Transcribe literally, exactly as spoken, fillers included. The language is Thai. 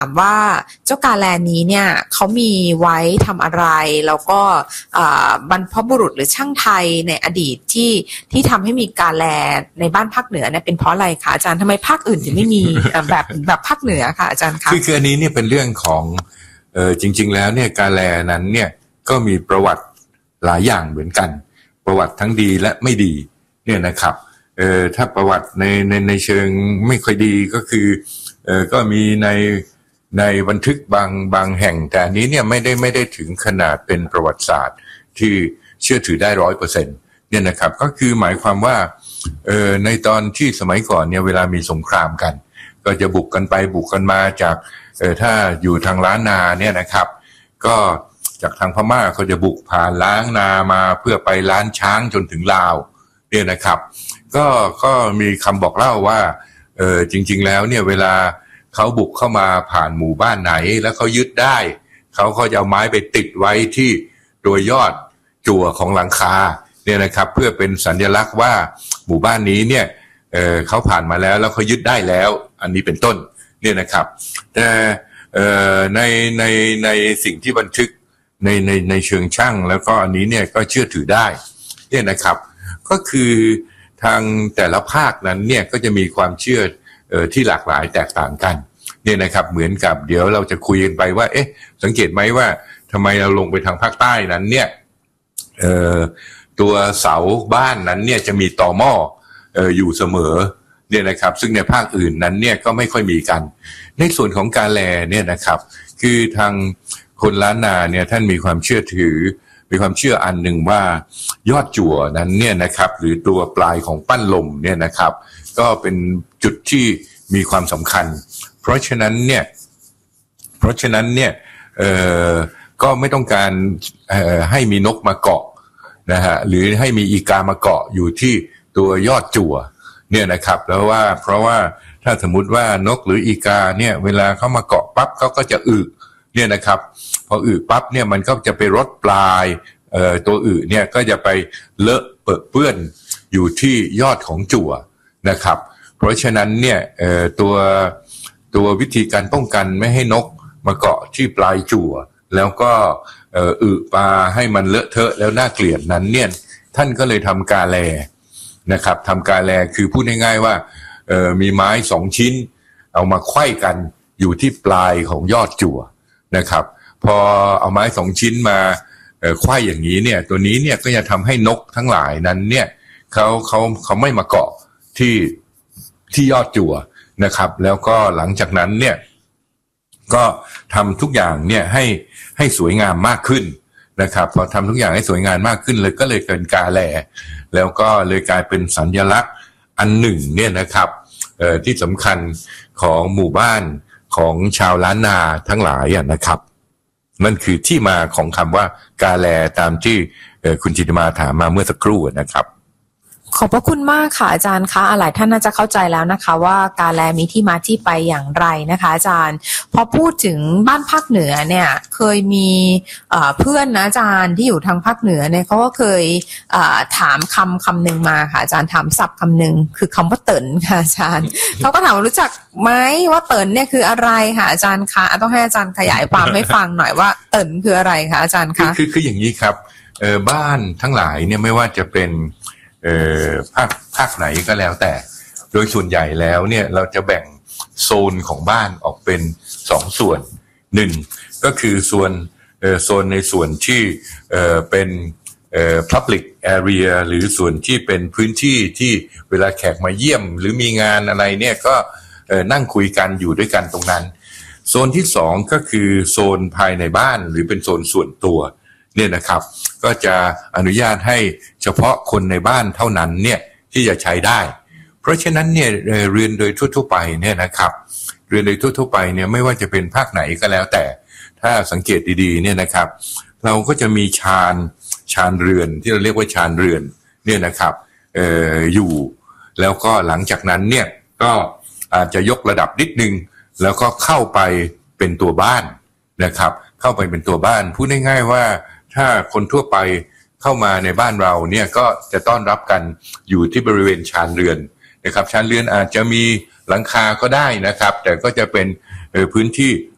ถามว่าเจ้ากาแลนี้เนี่ยเขามีไว้ทำอะไรแล้วก็บรรพบุรุษหรือช่างไทยในอดีตที่ที่ทำให้มีกาแลในบ้านภาคเหนือเนี่ยเป็นเพราะอะไรคะอาจารย์ทำไมภาคอื่นถึงไม่มีแบบแบบภาคเหนือคะอาจารย์คะคือคืออันนี้เนี่ยเป็นเรื่องของเออจริงๆแล้วเนี่ยกาแลนั้นเนี่ยก็มีประวัติหลายอย่างเหมือนกันประวัติทั้งดีและไม่ดีเนี่ยนะครับเออถ้าประวัติในในในเชิงไม่ค่อยดีก็คือเออก็มีในในบันทึกบางบางแห่งแต่อันนี้เนี่ยไม่ได้ไม่ได้ถึงขนาดเป็นประวัติศาสตร์ที่เชื่อถือได้ร้อยเปอร์เซ็นต์เนี่ยนะครับก็คือหมายความว่าเออในตอนที่สมัยก่อนเนี่ยเวลามีสงครามกันก็จะบุกกันไปบุกกันมาจากเออถ้าอยู่ทางล้านนาเนี่ยนะครับก็จากทางพม่าเขาจะบุกผ่านล้างนามาเพื่อไปล้านช้างจนถึงลาวเนี่ยนะครับก็ก็มีคำบอกเล่าว่าเออจริงๆแล้วเนี่ยเวลาเขาบุกเข้ามาผ่านหมู่บ้านไหนแล้วเขายึดได้เขาก็จะเอาไม้ไปติดไว้ที่ตัวยอดจั่วของหลังคาเนี่ยนะครับเพื่อเป็นสัญลักษณ์ว่าหมู่บ้านนี้เนี่ยเออเขาผ่านมาแล้วแล้วเขายึดได้แล้วอันนี้เป็นต้นเนี่ยนะครับแต่เอ่อในในในสิ่งที่บันทึกในในในเชิงช่างแล้วก็อันนี้เนี่ยก็เชื่อถือได้เนี่ยนะครับก็คือทางแต่ละภาคนั้นเนี่ยก็จะมีความเชื่อเอ่อที่หลากหลายแตกต่างกันเนี่ยนะครับเหมือนกับเดี๋ยวเราจะคุยกันไปว่าเอ๊ะสังเกตไหมว่าทำไมเราลงไปทางภาคใต้นั้นเนี่ยเอ่อตัวเสาบ้านนั้นเนี่ยจะมีตอหม้อเอ่ออยู่เสมอเนี่ยนะครับซึ่งในภาคอื่นนั้นเนี่ยก็ไม่ค่อยมีกันในส่วนของกาแลเนี่ยนะครับคือทางคนล้านนาเนี่ยท่านมีความเชื่อถือมีความเชื่ออันหนึ่งว่ายอดจั่วนั้นเนี่ยนะครับหรือตัวปลายของปั้นลมเนี่ยนะครับก็เป็นจุดที่มีความสำคัญเพราะฉะนั้นเนี่ยเพราะฉะนั้นเนี่ยเอ่อก็ไม่ต้องการเอ่อให้มีนกมาเกาะนะฮะหรือให้มีอีกามาเกาะอยู่ที่ตัวยอดจั่วเนี่ยนะครับแล้วว่าเพราะว่าถ้าสมมุติว่านกหรืออีกาเนี่ยเวลาเขามาเกาะปั๊บเขาก็จะอึเนี่ยนะครับพออึปั๊บเนี่ยมันก็จะไปรดปลายเอ่อตัวอึเนี่ยก็จะไปเลอะเปื้อนเปื้อนอยู่ที่ยอดของจั่วนะครับเพราะฉะนั้นเนี่ยเอ่อตัวตัววิธีการป้องกันไม่ให้นกมาเกาะที่ปลายจั่วแล้วก็เอ่ออึปลาให้มันเลอะเทอะแล้วน่าเกลียดนั้นเนี่ยท่านก็เลยทำกาแลนะครับทำกาแลคือพูดง่ายๆว่าเอ่อมีไม้สองชิ้นเอามาไขว้กันอยู่ที่ปลายของยอดจั่วนะครับพอเอาไม้สองชิ้นมาเอ่อไขว้อย่างนี้เนี่ยตัวนี้เนี่ยก็จะทำให้นกทั้งหลายนั้นเนี่ยเขาเขาเขาไม่มาเกาะที่ที่ยอดจั่วนะครับแล้วก็หลังจากนั้นเนี่ยก็ทำทุกอย่างเนี่ยให้ให้สวยงามมากขึ้นนะครับพอทำทุกอย่างให้สวยงามมากขึ้นเลยก็เลยเกินกาแลแล้วก็เลยกลายเป็นสัญลักษณ์อันหนึ่งเนี่ยนะครับเอ่อที่สำคัญของหมู่บ้านของชาวล้านนาทั้งหลายอ่ะนะครับนั่นคือที่มาของคำว่ากาแลตามที่คุณจิตมาถามมาเมื่อสักครู่นะครับขอบพระคุณมากค่ะอาจารย์คะหลายท่านน่าจะเข้าใจแล้วนะคะว่ากาแลมีที่มาที่ไปอย่างไรนะคะอาจารย์พอพูดถึงบ้านภาคเหนือเนี่ยเคยมีเพื่อนนะอาจารย์ที่อยู่ทางภาคเหนือเนี่ยเขาก็เคยถามคำคำหนึ่งมาค่ะอาจารย์ถามศัพท์คำหนึ่งคือคำว่าเติ๋นค่ะอาจารย์เขาก็ถามว่ารู้จักไหมว่าเติ๋นเนี่ยคืออะไรค่ะอาจารย์คะต้องให้อาจารย์ขยายความให้ฟังหน่อยว่าเติ๋นคืออะไรคะอาจารย์คะคือคืออย่างนี้ครับบ้านทั้งหลายเนี่ยไม่ว่าจะเป็นเอ่อภาคภาคไหนก็แล้วแต่โดยส่วนใหญ่แล้วเนี่ยเราจะแบ่งโซนของบ้านออกเป็นสองส่วนหนึ่งก็คือส่วนเอ่อโซนในส่วนที่เอ่อเป็นเอ่อ public area หรือส่วนที่เป็นพื้นที่ที่เวลาแขกมาเยี่ยมหรือมีงานอะไรเนี่ยก็เอ่อนั่งคุยกันอยู่ด้วยกันตรงนั้นโซนที่สองก็คือโซนภายในบ้านหรือเป็นโซนส่วนตัวเนี่ยนะครับก็จะอนุญาตให้เฉพาะคนในบ้านเท่านั้นเนี่ยที่จะใช้ได้เพราะฉะนั้นเนี่ยเรือนโดยทั่วๆไปเนี่ยนะครับเรือนโดยทั่วๆไปเนี่ยไม่ว่าจะเป็นภาคไหนก็แล้วแต่ถ้าสังเกตดีๆเนี่ยนะครับเราก็จะมีชานชานเรือนที่เราเรียกว่าชานเรือนเนี่ยนะครับเอ่ออยู่แล้วก็หลังจากนั้นเนี่ยก็อาจจะยกระดับนิดนึงแล้วก็เข้าไปเป็นตัวบ้านนะครับเข้าไปเป็นตัวบ้านพูดง่ายๆว่าถ้าคนทั่วไปเข้ามาในบ้านเราเนี่ยก็จะต้อนรับกันอยู่ที่บริเวณชานเรือนนะครับชานเรือนอาจจะมีหลังคาก็ได้นะครับแต่ก็จะเป็นพื้นที่